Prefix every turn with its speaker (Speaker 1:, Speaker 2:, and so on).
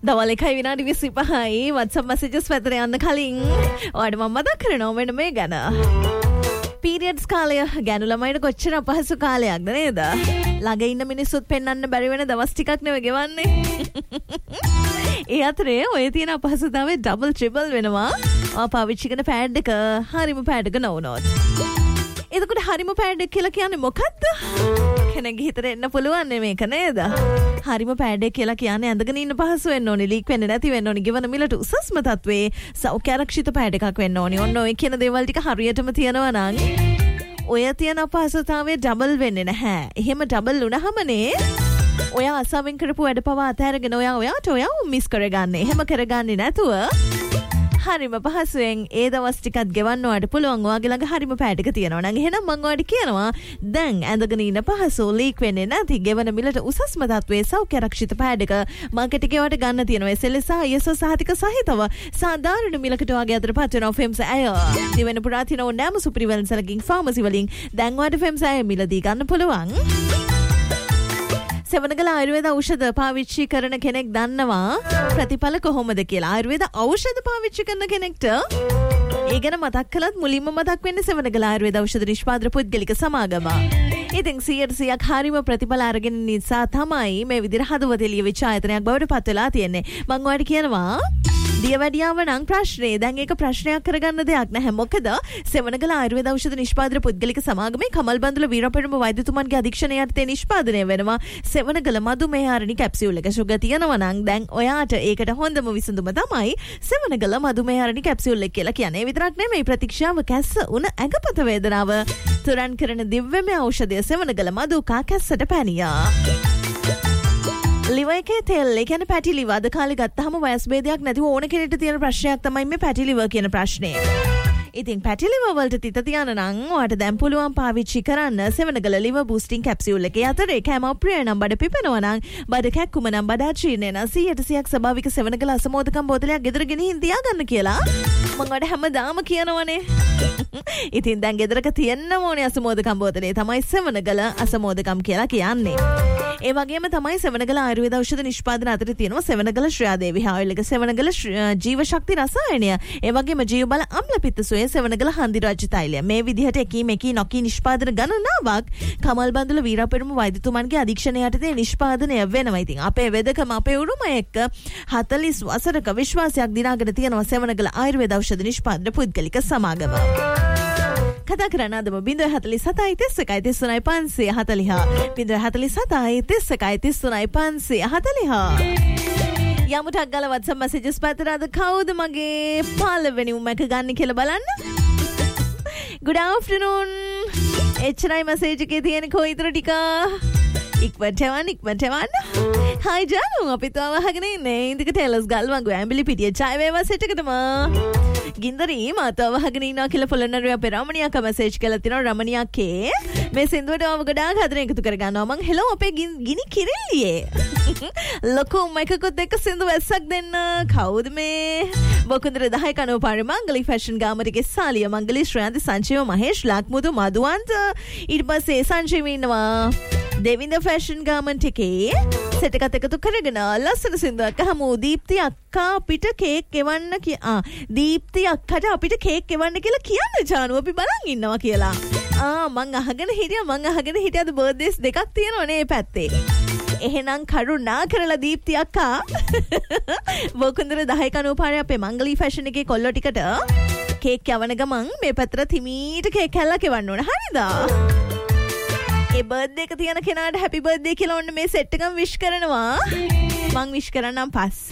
Speaker 1: දවල් 1:25යි WhatsApp messages පැතර යන්න කලින් ඔයාලට මම මතක් කරනවා මෙන්න මේ ගැන. periods කාලය ගැනු ළමයිට කොච්චර අපහසු කාලයක්ද නේද? ළඟ ඉන්න මිනිස්සුත් පෙන්වන්න බැරි වෙන දවස් ටිකක් නෙවෙයි ගෙවන්නේ. ඒ අතරේ ඔය තියෙන අපහසුතාවය ඩබල් ට්‍රිපල් වෙනවා. ඔයා පාවිච්චි කරන පෑඩ් එක හරිම පෑඩ් එක නොවුනොත්. එතකොට හරිම පෑඩ් එක කියලා කියන්නේ මොකද්ද? කෙනෙක්ගේ හිතට එන්න පුළුවන් මේක නේද? හරිම පෑඩ් එක කියලා කියන්නේ ඇඳගෙන ඉන්න පහසු වෙන්න ඕනේ, ලීක් වෙන්නේ නැති වෙන්න ඕනේ, ගෙවන මිලට උසස්ම තත්වයේ සෞඛ්‍යාරක්ෂිත පෑඩ් එකක් වෙන්න ඕනේ. ඔන්න ඔය කියන දේවල් ටික හරියටම තියනවා නම් ඔය තියෙන අපහසුතාවය ඩබල් වෙන්නේ නැහැ. එහෙම ඩබල් වුණාමනේ ඔයා අසාවෙන් කරපු වැඩ පවා අතහැරගෙන ඔයාට මිස් කරගන්නේ. එහෙම කරගන්නේ නැතුව හරිම පහසුවෙන් ඒ දවස් ටිකත් ගෙවන්න ඔයාලට පුළුවන්. ඔයාගේ ළඟ හරිම පෑඩ් එක තියෙනවා නම් එහෙනම් මම ඔයාලට කියනවා දැන් ඇඳගෙන ඉන්න පහසු, ලීක් වෙන්නේ නැති, ගෙවන මිලට උසස්ම තත්වයේ සෞඛ්‍යාරක්ෂිත පෑඩ් එක මාකට් එකේ ඔයාලට ගන්න තියෙනවා. SLS සහ ISO සහතික සහිතව සාධාරණ මිලකට ඔයාගේ අතට පත් වෙනවා. FEMS අය දිවෙන පුරා තියෙන ඕනෑම සුපිරිවැල් සලකින් ෆාමසි වලින් දැන් ඔයාලට FEMS අය මිලදී ගන්න පුළුවන්. සෙවනගල ආයුර්වේද ඖෂධ පාවිච්චි කරන කෙනෙක් දන්නවා ප්‍රතිඵල කොහොමද කියලා. ආයුර්වේද ඖෂධ පාවිච්චි කරන කෙනෙක්ට ඒ ගැන මතක් කළත් මුලින්ම මතක් වෙන්නේ සෙවනගල ආයුර්වේද ඖෂධ නිෂ්පාදක පුද්ගලික සමාගම. ඉතින් 100% හරිම ප්‍රතිඵල අරගෙන නිසා තමයි මේ විදිහට හදවතේ ලියවිච්ච ආයතනයක් බවට පත් වෙලා තියෙන්නේ. මම ඔයාලට කියනවා දියවැඩියාව නම් ප්‍රශ්නේ. දැන් ඒක ප්‍රශ්නයක් කරගන්න දෙයක් නැහැ. මොකද සෙවනගල ආයුර්වේද ඖෂධ නිෂ්පාදක පුද්ගලික සමාගමේ කමල් බන්දුල වීරපෙරම වෛද්‍යතුමන්ගේ අධීක්ෂණය යටතේ නිෂ්පාදනය වෙනවා සෙවනගල මధుමේහාරණි කැප්සියුල් එක. සුගතිය තියෙනවා නම් දැන් ඔයාට ඒකට හොඳම විසඳුම තමයි සෙවනගල මధుමේහාරණි කැප්සියුල් එක කියලා කියන්නේ. විතරක් නෙමෙයි ප්‍රතික්ෂේප කැස්ස උණ ඇඟපත වේදනාව තුරන් කරන දිව්‍යමය ඖෂධය සෙවනගල මధుකා කැස්සට පැනියා. ලිවර් එකේ තෙල්, ඒ කියන්නේ පැටි ලිවර් අද කාලේ ගත්තාම වයස් භේදයක් නැතිව ඕන කෙනෙක්ට තියෙන ප්‍රශ්නයක් තමයි මේ පැටි ලිවර් කියන ප්‍රශ්නේ. ඉතින් පැටි ලිවර් වලට තිත තියන නම් ඔයාට දැන් පුළුවන් පාවිච්චි කරන්න සෙවනගල ලිවර් බූස්ටිං කැප්සියුල් එක. යතරේ කැම අප්‍රිය නම් බඩ පිපෙනවා නම්, බඩ කැක්කුම නම් බඩ ආචීර්ණය නම් 100% ස්වභාවික සෙවනගල අසමෝදකම් බෝතලයක් ගෙදර ගෙනින් තියාගන්න කියලා මම ඔයාලට හැමදාම කියනවනේ. ඉතින් දැන් ගෙදරක තියෙන්න ඕනේ අසමෝදකම් බෝතලේ තමයි සෙවනගල අසමෝදකම් කියලා කියන්නේ. ඒ වගේම තමයි සෙවනගල ආයුර්වේද ඖෂධ නිෂ්පාදන අතර තියෙනවා සෙවනගල ශ්‍රේයාදේවි ආයුල් එක, සෙවනගල ජීව ශක්ති රසායනය, ඒ වගේම ජීව බල අම්ල පිත්තසෝය, සෙවනගල හන්දි රජ තෛලය. මේ විදිහට එකී නොකී නිෂ්පාදන ගණනාවක් කමල් බන්දුල වීරපෙරම වෛද්‍යතුමන්ගේ අධීක්ෂණය යටතේ නිෂ්පාදනය වෙනවා. ඉතින් අපේ වෙදකම අපේ උරුම එක්ක 40 වසරක විශ්වාසයක් දිනාගෙන තියෙනවා සෙවනගල ආයුර්වේද ඖෂධ නිෂ්පාදන පුද්ගලික සමාගම. කතා කරන්න අදම 047 යමුටක් ගල WhatsApp messages පැතර අද කවුද මගේ පළවෙනි උම එක ගන්න කියලා බලන්න. Good afternoon. එච්චරයි message එකේ තියෙන කොයිතර ටික ඉක්මනට එවන්න. Hi ජානු අපි තව අහගෙන ඉන්නේ ඉන්දික ටෙලස් ගල්වංගු ඇඹිලි පිටිය චාය වේවා සෙට් එකටම. ගින්දරී මාතව අහගෙන ඉන්නවා කියලා පොළොන්නරුව අපේ රමණියක් මැසේජ් කරලා තිනවා. රමණියක්ගේ මේ සින්දුවට ඔබ ගොඩාක් හදන එකතු කර ගන්නවා. මං හෙලෝ අපේ ගිනි කිරිල්ලියේ ලොකු මයිකකොත් එක්ක සින්දු වැස්සක් දෙන්න. කවුද මේ? බොකුන්දර 10 කනෝ පාරේ මංගලී ෆැෂන් ගාමරිගේ සාලිය මංගලී ශ්‍රේයන්ති සංජීව මහේෂ් ලක්මුදු මදුවන්ත ඊට පස්සේ සංජීව ඉන්නවා දෙවිඳ ෆැෂන් ගාමන්ට් එකේ සෙට් එකත් එකතු කරගෙන ලස්සන සින්දුවක් අහමු. දීප්ති අක්කා අපිට කේක් එවන්න දීප්ති අක්කට අපිට කේක් එවන්න කියලා කියන්න ජානු අපි බලන් ඉන්නවා කියලා. මං අහගෙන හිටියා අද බර්ත්ඩේස් දෙකක් තියෙනවනේ මේ පැත්තේ. එහෙනම් කරුණා කරලා දීප්ති අක්කා බොකුන්දර 10 කනෝ පාරේ අපේ මංගලී ෆැෂන් එකේ කොල්ලෝ ටිකට කේක් යවන ගමන් මේ පැත්තට තිමීට කේක් හැල්ලක් එවන්න ඕන. හරිද? ඒ බර්ත්ඩේ එක තියන කෙනාට හැපි බර්ත්ඩේ කියලා ඔන්න මේ සෙට් එකම විශ් කරනවා. මං විශ් කරන්නම් පස්සේ.